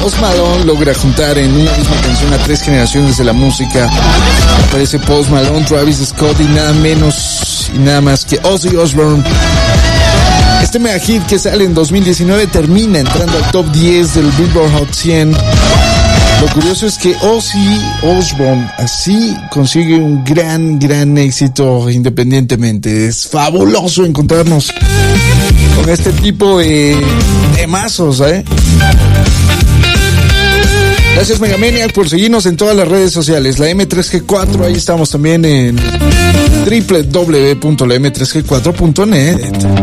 Post Malone logra juntar en una misma canción a 3 generaciones de la música. Aparece Post Malone, Travis Scott y nada menos y nada más que Ozzy Osbourne. Este mega hit que sale en 2019 termina entrando al top 10 del Billboard Hot 100. Lo curioso es que Ozzy Osbourne así consigue un gran éxito independientemente. Es fabuloso encontrarnos con este tipo de temazos, Gracias Megamaniac por seguirnos en todas las redes sociales. La M3G4, ahí estamos también en www.la m3g4.net.